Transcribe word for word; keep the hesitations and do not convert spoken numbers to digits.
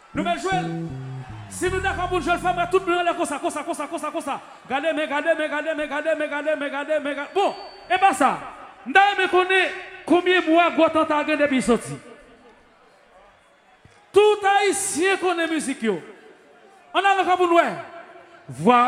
Nous allons jouer. Si nous d'accord pour jouer le femme, tout le monde est comme ça, comme ça, comme ça, comme ça, comme ça. Gardez, mais gardez, mais gardez, mais gardez, mais gardez, mais gardez, mais gardez. Bon, et pas ça. Nous me connaît combien de mois Gotan t'a gagné depuis sorti. Tout haïtien connaît musique. On a le cas pour nous. Voilà.